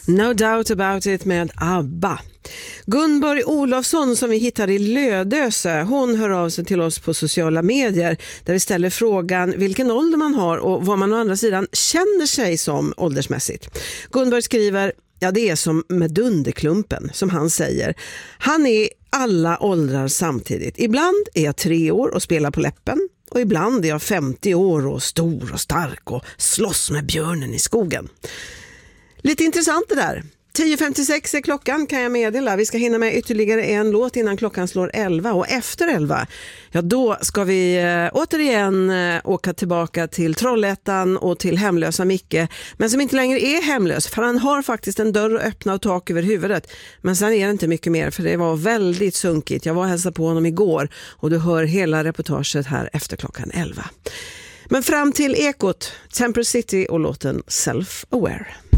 No doubt about it med ABBA. Gunborg Olofsson som vi hittar i Lödöse, hon hör av sig till oss på sociala medier där vi ställer frågan vilken ålder man har och vad man å andra sidan känner sig som åldersmässigt. Gunborg skriver: ja, det är som med Dunderklumpen, som han säger. Han är alla åldrar samtidigt. Ibland är jag 3 år och spelar på läppen. Och ibland är jag 50 år och stor och stark och slåss med björnen i skogen. Lite intressant det där. 10.56 är klockan, kan jag meddela. Vi ska hinna med ytterligare en låt innan klockan slår 11. Och efter 11, ja då ska vi återigen åka tillbaka till Trollhättan och till hemlösa Micke. Men som inte längre är hemlös, för han har faktiskt en dörr att öppna och tak över huvudet. Men sen är det inte mycket mer, för det var väldigt sunkigt. Jag var och hälsade på honom igår och du hör hela reportaget här efter klockan 11. Men fram till Ekot, Temper City och låten Self-Aware.